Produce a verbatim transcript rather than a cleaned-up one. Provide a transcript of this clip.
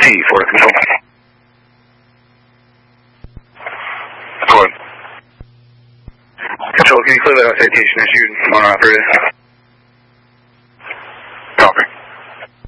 for the control. Control, can you clear that citation issued on operator?